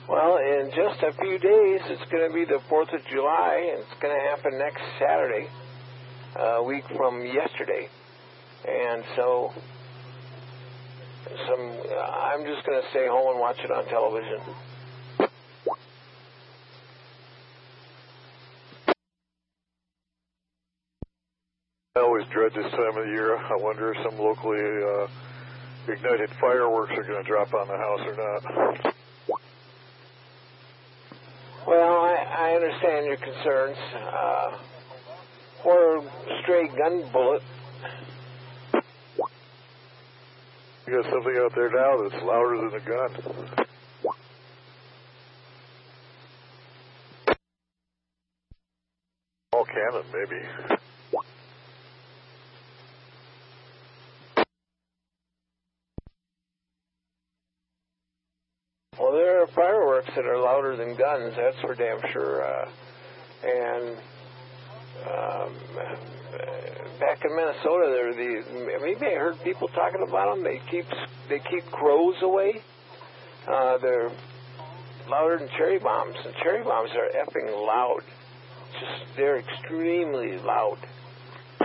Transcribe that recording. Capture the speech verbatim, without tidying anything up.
Well, in just a few days, it's going to be the fourth of July, and it's going to happen next Saturday, a week from yesterday. And so, some uh, I'm just going to stay home and watch it on television. I always dread this time of the year. I wonder if some locally uh, ignited fireworks are going to drop on the house or not. Well, I, I understand your concerns. Uh, or a stray gun bullet. You got something out there now that's louder than a gun. Small cannon, maybe. Well, there are fireworks that are louder than guns, that's for damn sure. Uh, and um, back in Minnesota, there are the maybe I heard people talking about them. They keep they keep crows away. Uh, they're louder than cherry bombs, and cherry bombs are effing loud. Just they're extremely loud.